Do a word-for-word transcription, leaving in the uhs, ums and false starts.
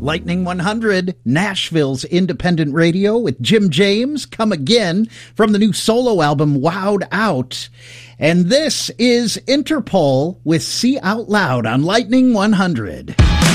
Lightning one hundred, Nashville's independent radio with Jim James, Come Again, from the new solo album Wowed Out. And this is Interpol with See Out Loud on Lightning one hundred.